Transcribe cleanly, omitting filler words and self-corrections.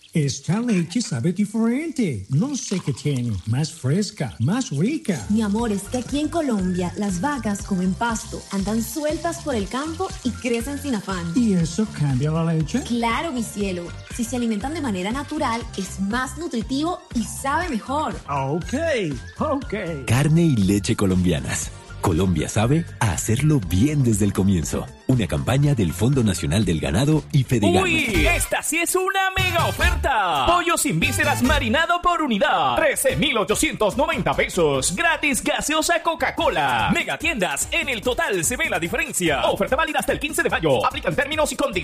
Esta leche sabe diferente. No sé qué tiene. Más fresca, más rica. Mi amor, es que aquí en Colombia las vacas comen pasto, andan sueltas por el campo y crecen sin afán. ¿Y eso cambia la leche? Claro, mi cielo. Si se alimentan de manera natural, es más nutritivo y sabe mejor. Ok. Carne y leche colombianas. Colombia sabe a hacerlo bien desde el comienzo. Una campaña del Fondo Nacional del Ganado y Fedegan. ¡Uy! ¡Esta sí es una mega oferta! Pollo sin vísceras marinado por unidad. 13,890 pesos. Gratis gaseosa Coca-Cola. Mega tiendas. En el total se ve la diferencia. Oferta válida hasta el 15 de mayo. Aplican términos y condiciones.